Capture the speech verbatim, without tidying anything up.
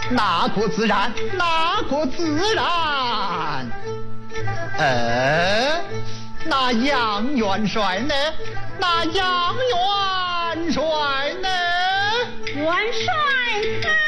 那个自然，那个自然。呃，那杨元帅呢？那杨元帅呢？ 元帅。